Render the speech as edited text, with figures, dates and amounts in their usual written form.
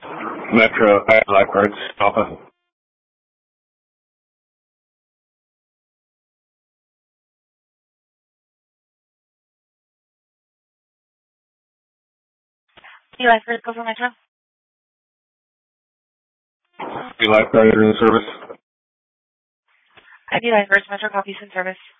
Metro, I have lifeguards, Alpha. Do you lifeguards go for Metro? The lifeguards are in service. I do lifeguards, Metro copies in service.